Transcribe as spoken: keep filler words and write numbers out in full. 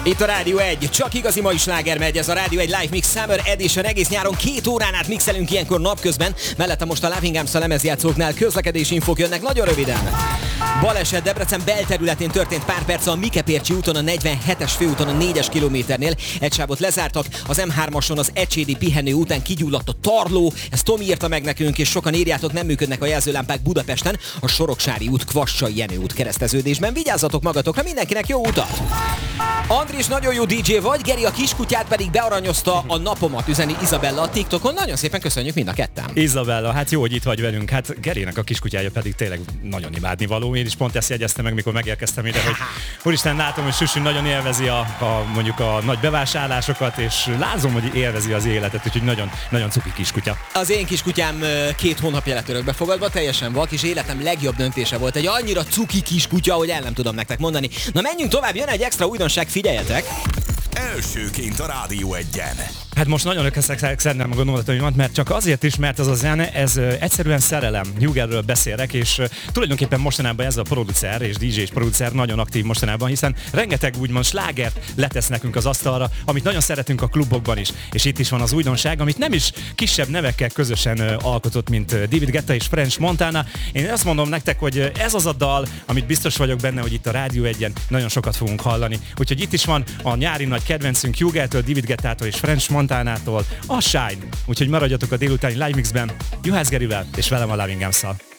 Itt a Rádió egy, csak igazi mai sláger megy, ez a Rádió egy Live Mix Summer Edition, egész nyáron két órán át mixelünk ilyenkor napközben, mellette most a Loving Arms a lemezjátszóknál közlekedési infók jönnek nagyon röviden. Baleset Debrecen belterületén történt pár perc a Mikepércsi úton, a negyvenhetes főúton a négyes kilométernél, egy sávot lezártak, az em hármason az Ecsédi pihenő után kigyulladt a tarló, ezt Tomi írta meg nekünk, és sokan írjátok, nem működnek a jelzőlámpák Budapesten, a Soroksári út, Kvassai Jenő út kereszteződésben, vigyázzatok magatokra, mindenkinek jó utat! Andris, nagyon jó dé dzsé vagy, Geri a kiskutyát pedig bearanyozta a napomat, üzeni Izabella a TikTokon. Nagyon szépen köszönjük mind a ketten. Izabella, hát jó, hogy itt vagy velünk. Hát Gerinek a kiskutyája pedig tényleg nagyon imádni való. Én is pont ezt jegyeztem meg, mikor megérkeztem ide, hogy úristen, látom, hogy Süsű nagyon élvezi a, a, mondjuk a nagy bevásárlásokat, és lázom, hogy élvezi az életet, úgyhogy nagyon, nagyon cuki kiskutya. Az én kiskutyám két hónapja lett örökbefogadva, teljesen vak, és életem legjobb döntése volt. Egy annyira cuki kiskutya, hogy el nem tudom nektek mondani. Na menjünk tovább, jön egy extra újdonság, figyeljetek! Elsőként a Rádió egyen. Hát most nagyon ökeszek szednem a gondolataimat, mert csak azért is, mert ez a zene, ez uh, egyszerűen szerelem. Hugelről beszélek, és uh, tulajdonképpen mostanában ez a producer és dé dzsé és producer nagyon aktív mostanában, hiszen rengeteg úgymond slágert letesz nekünk az asztalra, amit nagyon szeretünk a klubokban is. És itt is van az újdonság, amit nem is kisebb nevekkel közösen uh, alkotott, mint uh, David Guetta és French Montana. Én azt mondom nektek, hogy uh, ez az a dal, amit biztos vagyok benne, hogy itt a Rádió egyen nagyon sokat fogunk hallani. Úgyhogy itt is van a nyári nagy kedvencünk Hugeltől, David Guettától és French Montanától, a Shine. Úgyhogy maradjatok a délutáni Live Mixben Juhász Gerivel és velem a Loving Arms-szal.